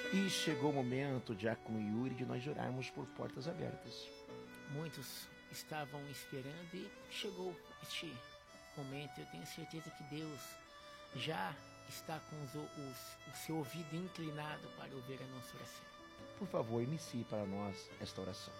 E chegou o momento, Diácono Yuri, de nós orarmos por portas abertas. Muitos estavam esperando e chegou este momento. Eu tenho certeza que Deus já está com o seu ouvido inclinado para ouvir a nossa oração. Por favor, inicie para nós esta oração.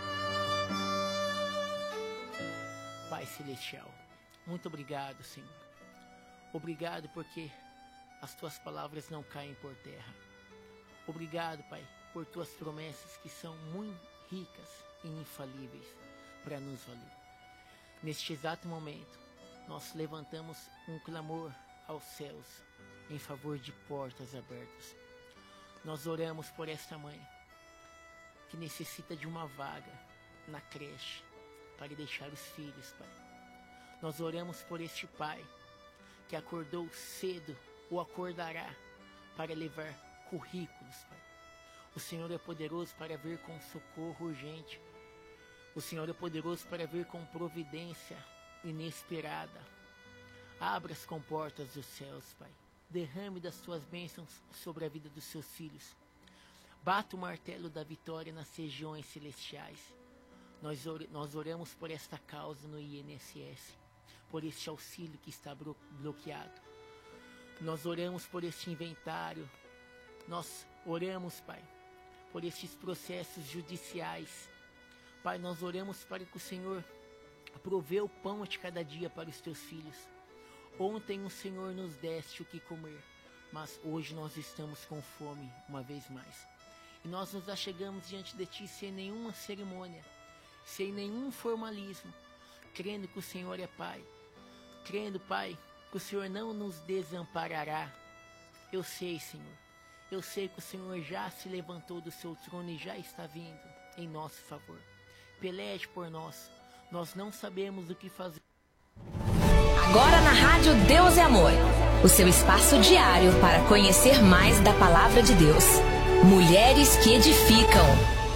Pai Celestial, muito obrigado, Senhor. Obrigado porque as tuas palavras não caem por terra. Obrigado, Pai, por tuas promessas que são muito ricas e infalíveis para nos valer. Neste exato momento, nós levantamos um clamor aos céus em favor de portas abertas. Nós oramos por esta mãe que necessita de uma vaga na creche para deixar os filhos, Pai. Nós oramos por este pai que acordou cedo ou acordará para levar currículos, Pai. O Senhor é poderoso para vir com socorro urgente. O Senhor é poderoso para vir com providência inesperada. Abra as comportas dos céus, Pai. Derrame das tuas bênçãos sobre a vida dos seus filhos. Bata o martelo da vitória nas regiões celestiais. Nós oramos por esta causa no INSS, por este auxílio que está bloqueado. Nós oramos por este inventário. Nós oramos, Pai, por estes processos judiciais. Pai, nós oramos para que o Senhor provê o pão de cada dia para os teus filhos. Ontem o Senhor nos deste o que comer, mas hoje nós estamos com fome uma vez mais. E nós nos achegamos diante de Ti sem nenhuma cerimônia, sem nenhum formalismo, crendo que o Senhor é Pai, crendo, Pai, que o Senhor não nos desamparará. Eu sei, Senhor, eu sei que o Senhor já se levantou do seu trono e já está vindo em nosso favor. Peleje por nós, nós não sabemos o que fazer. Agora na Rádio Deus é Amor, o seu espaço diário para conhecer mais da Palavra de Deus. Mulheres que edificam.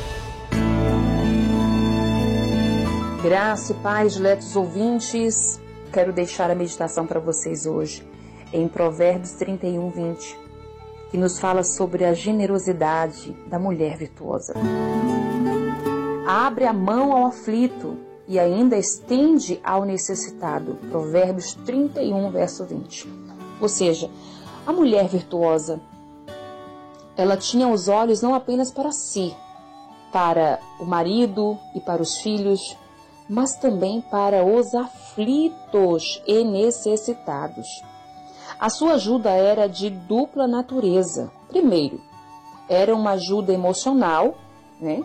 Graça e paz, diletos ouvintes. Quero deixar a meditação para vocês hoje em Provérbios 31, 20, que nos fala sobre a generosidade da mulher virtuosa. Abre a mão ao aflito e ainda estende ao necessitado. Provérbios 31, verso 20. Ou seja, a mulher virtuosa, ela tinha os olhos não apenas para si, para o marido e para os filhos, mas também para os aflitos e necessitados. A sua ajuda era de dupla natureza. Primeiro, era uma ajuda emocional, né?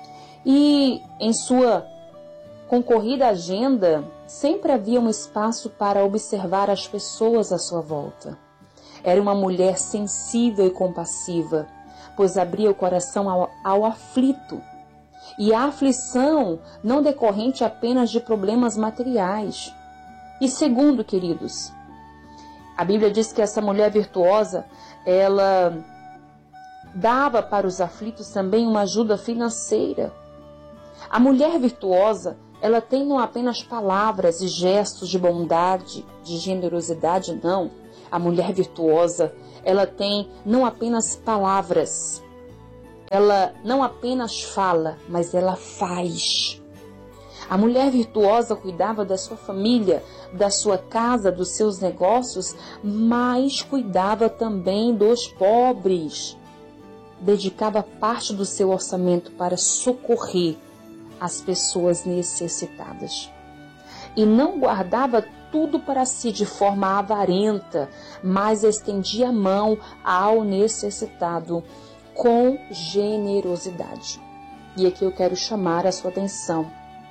E em sua concorrida agenda, sempre havia um espaço para observar as pessoas à sua volta. Era uma mulher sensível e compassiva, pois abria o coração ao aflito. E a aflição não decorrente apenas de problemas materiais. E segundo, queridos, a Bíblia diz que essa mulher virtuosa, ela dava para os aflitos também uma ajuda financeira. A mulher virtuosa, ela tem não apenas palavras e gestos de bondade, de generosidade, não. A mulher virtuosa, ela tem não apenas palavras, ela não apenas fala, mas ela faz. A mulher virtuosa cuidava da sua família, da sua casa, dos seus negócios, mas cuidava também dos pobres. Dedicava parte do seu orçamento para socorrer as pessoas necessitadas. E não guardava tudo para si de forma avarenta, mas estendia a mão ao necessitado com generosidade. E aqui eu quero chamar a sua atenção.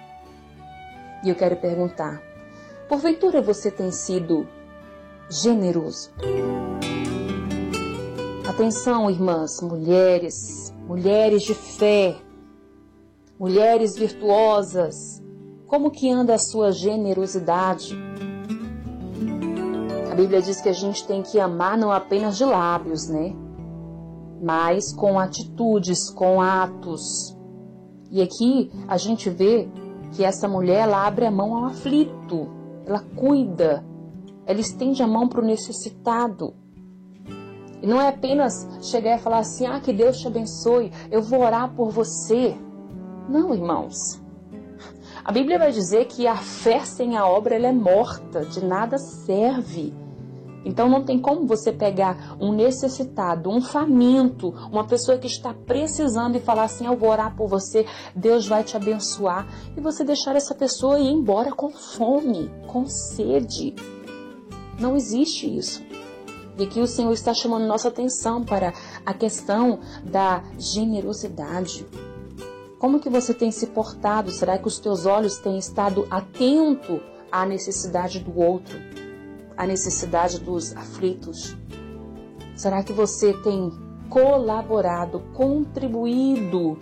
E eu quero perguntar: porventura você tem sido generoso? Atenção, irmãs, mulheres de fé, mulheres virtuosas, como que anda a sua generosidade? A Bíblia diz que a gente tem que amar não apenas de lábios, né? Mas com atitudes, com atos. E aqui a gente vê que essa mulher, ela abre a mão ao aflito, ela cuida, ela estende a mão para o necessitado. E não é apenas chegar e falar assim, que Deus te abençoe, eu vou orar por você. Não, irmãos. A Bíblia vai dizer que a fé sem a obra ela é morta, de nada serve. Então não tem como você pegar um necessitado, um faminto, uma pessoa que está precisando e falar assim, eu vou orar por você, Deus vai te abençoar. E você deixar essa pessoa ir embora com fome, com sede. Não existe isso. E aqui o Senhor está chamando nossa atenção para a questão da generosidade. Como que você tem se portado? Será que os teus olhos têm estado atento à necessidade do outro? À necessidade dos aflitos? Será que você tem colaborado, contribuído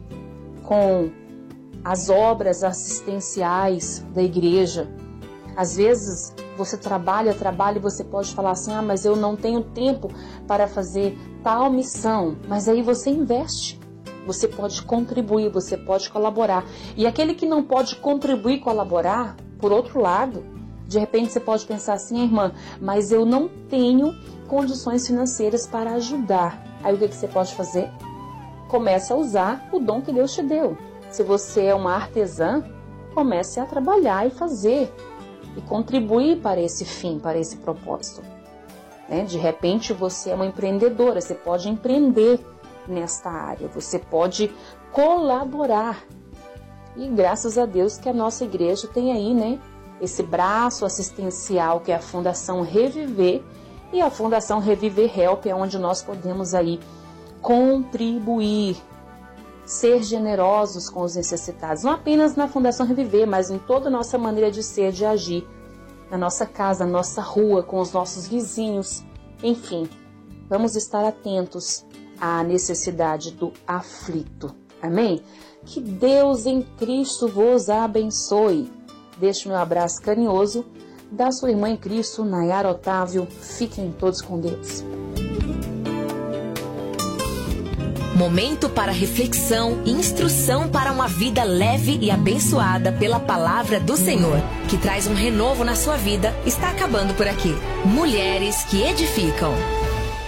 com as obras assistenciais da igreja? Às vezes você trabalha e você pode falar assim, mas eu não tenho tempo para fazer tal missão. Mas aí você investe, você pode contribuir, você pode colaborar. E aquele que não pode contribuir e colaborar, por outro lado, de repente você pode pensar assim, irmã, mas eu não tenho condições financeiras para ajudar. Aí o que você pode fazer? Comece a usar o dom que Deus te deu. Se você é uma artesã, comece a trabalhar e fazer. E contribuir para esse fim, para esse propósito. De repente você é uma empreendedora, você pode empreender nesta área, você pode colaborar. E graças a Deus que a nossa igreja tem aí, esse braço assistencial que é a Fundação Reviver, e a Fundação Reviver Help é onde nós podemos aí contribuir, ser generosos com os necessitados, não apenas na Fundação Reviver, mas em toda a nossa maneira de ser, de agir, na nossa casa, na nossa rua, com os nossos vizinhos, enfim, vamos estar atentos à necessidade do aflito, amém? Que Deus em Cristo vos abençoe. Deixe meu abraço carinhoso da sua irmã em Cristo, Nayara Otávio. Fiquem todos com Deus. Momento para reflexão e instrução para uma vida leve e abençoada pela palavra do Senhor, que traz um renovo na sua vida, está acabando por aqui. Mulheres que edificam.